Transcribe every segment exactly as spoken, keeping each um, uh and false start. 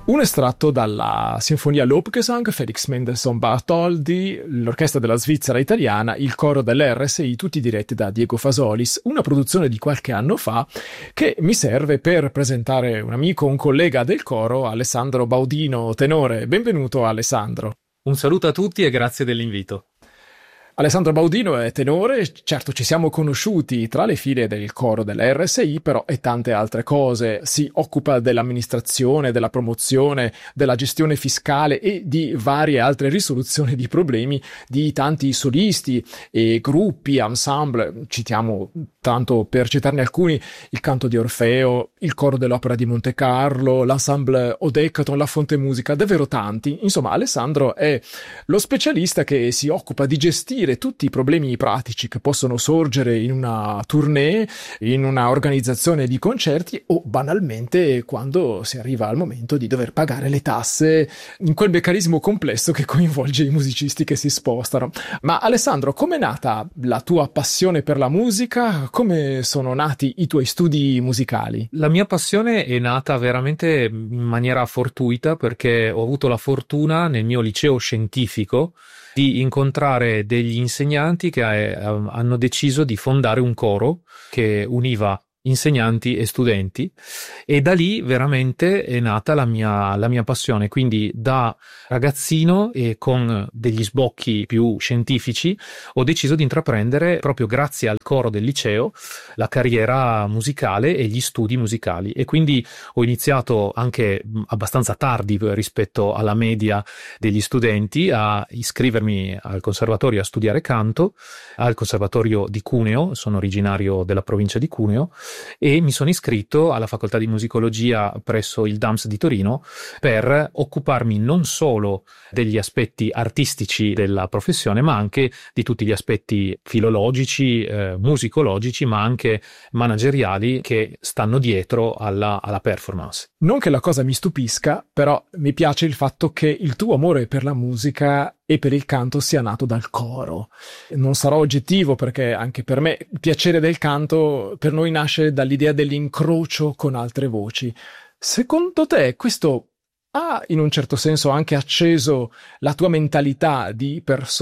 Un estratto dalla Sinfonia Lobgesang, Felix Mendelssohn Bartholdy, l'orchestra della Svizzera italiana, il coro dell'R S I, tutti diretti da Diego Fasolis, una produzione di qualche anno fa che mi serve per presentare un amico, un collega del coro, Alessandro Baudino, tenore. Benvenuto Alessandro. Un saluto a tutti e grazie dell'invito. Alessandro Baudino è tenore, certo ci siamo conosciuti tra le file del coro dell'R S I, però e tante altre cose. Si occupa dell'amministrazione, della promozione, della gestione fiscale e di varie altre risoluzioni di problemi di tanti solisti e gruppi, ensemble. Citiamo, tanto per citarne alcuni, il canto di Orfeo, il coro dell'Opera di Monte Carlo, l'ensemble Odecaton, la Fonte Musica, davvero tanti. Insomma, Alessandro è lo specialista che si occupa di gestire tutti i problemi pratici che possono sorgere in una tournée, in una organizzazione di concerti o banalmente quando si arriva al momento di dover pagare le tasse in quel meccanismo complesso che coinvolge i musicisti che si spostano. Ma Alessandro, com'è nata la tua passione per la musica? Come sono nati i tuoi studi musicali? La mia passione è nata veramente in maniera fortuita perché ho avuto la fortuna nel mio liceo scientifico di incontrare degli insegnanti che eh, hanno deciso di fondare un coro che univa insegnanti e studenti, e da lì veramente è nata la mia, la mia passione. Quindi da ragazzino e con degli sbocchi più scientifici ho deciso di intraprendere, proprio grazie al coro del liceo, la carriera musicale e gli studi musicali, e quindi ho iniziato anche abbastanza tardi rispetto alla media degli studenti a iscrivermi al conservatorio a studiare canto, al conservatorio di Cuneo. Sono originario della provincia di Cuneo e mi sono iscritto alla facoltà di musicologia presso il D A M S di Torino per occuparmi non solo degli aspetti artistici della professione, ma anche di tutti gli aspetti filologici, eh, musicologici, ma anche manageriali che stanno dietro alla, alla performance. Non che la cosa mi stupisca, però mi piace il fatto che il tuo amore per la musica e per il canto sia nato dal coro. Non sarò oggettivo perché anche per me il piacere del canto per noi nasce dall'idea dell'incrocio con altre voci. Secondo te questo ha in un certo senso anche acceso la tua mentalità di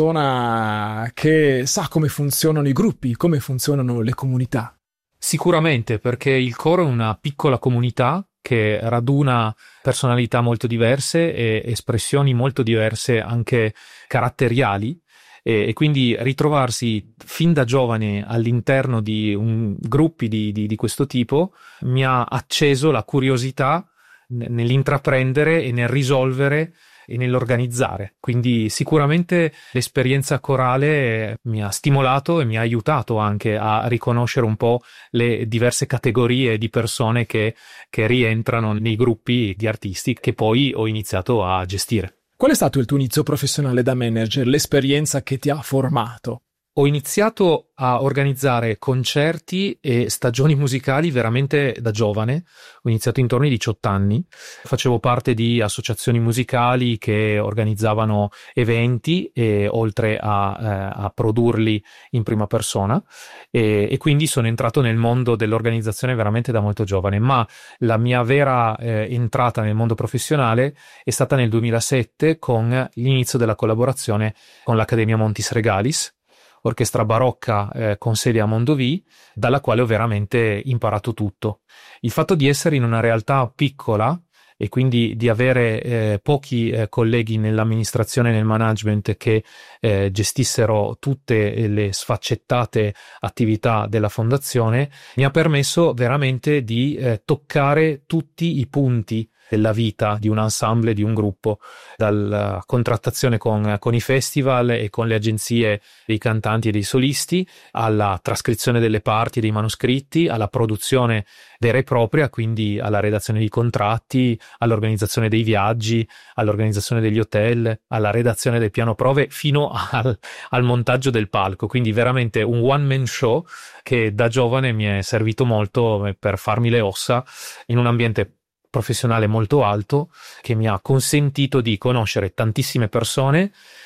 persona che sa come funzionano i gruppi, come funzionano le comunità? Sicuramente, perché il coro è una piccola comunità che raduna personalità molto diverse e espressioni molto diverse anche caratteriali, e, e quindi ritrovarsi fin da giovane all'interno di un, gruppi di, di, di questo tipo mi ha acceso la curiosità nell'intraprendere e nel risolvere e nell'organizzare. Quindi sicuramente l'esperienza corale mi ha stimolato e mi ha aiutato anche a riconoscere un po' le diverse categorie di persone che, che rientrano nei gruppi di artisti che poi ho iniziato a gestire. Qual è stato il tuo inizio professionale da manager, l'esperienza che ti ha formato? Ho iniziato a organizzare concerti e stagioni musicali veramente da giovane. Ho iniziato intorno ai diciotto anni. Facevo parte di associazioni musicali che organizzavano eventi e oltre a, eh, a produrli in prima persona, e, e quindi sono entrato nel mondo dell'organizzazione veramente da molto giovane, ma la mia vera eh, entrata nel mondo professionale è stata nel duemilasette con l'inizio della collaborazione con l'Accademia Montis Regalis, orchestra barocca eh, con sede a Mondovì, dalla quale ho veramente imparato tutto. Il fatto di essere in una realtà piccola e quindi di avere eh, pochi eh, colleghi nell'amministrazione e nel management che eh, gestissero tutte le sfaccettate attività della fondazione mi ha permesso veramente di eh, toccare tutti i punti della vita di un ensemble, di un gruppo, dalla contrattazione con, con i festival e con le agenzie dei cantanti e dei solisti, alla trascrizione delle parti e dei manoscritti, alla produzione vera e propria, quindi alla redazione di contratti, all'organizzazione dei viaggi, all'organizzazione degli hotel, alla redazione del piano prove, fino al, al montaggio del palco. Quindi veramente un one man show che da giovane mi è servito molto per farmi le ossa in un ambiente professionale molto alto, che mi ha consentito di conoscere tantissime persone,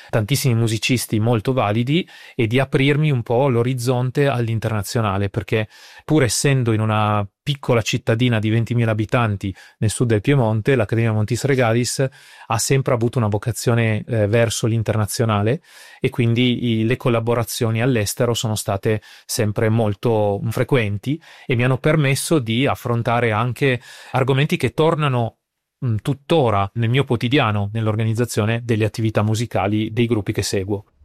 tantissimi musicisti molto validi e di aprirmi un po' l'orizzonte all'internazionale, perché pur essendo in una piccola cittadina di ventimila abitanti nel sud del Piemonte, l'Accademia Montis Regalis ha sempre avuto una vocazione eh, verso l'internazionale, e quindi i, le collaborazioni all'estero sono state sempre molto frequenti e mi hanno permesso di affrontare anche argomenti che tornano mh, tuttora nel mio quotidiano nell'organizzazione delle attività musicali dei gruppi che seguo.